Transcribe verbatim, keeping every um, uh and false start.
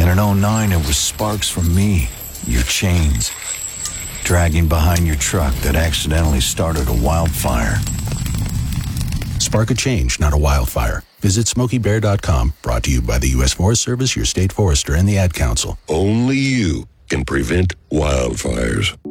And in oh nine, it was sparks from me, your chains, dragging behind your truck that accidentally started a wildfire. Spark a change, not a wildfire. Visit Smokey Bear dot com, brought to you by the U S Forest Service, your state forester, and the Ad Council. Only you can prevent wildfires.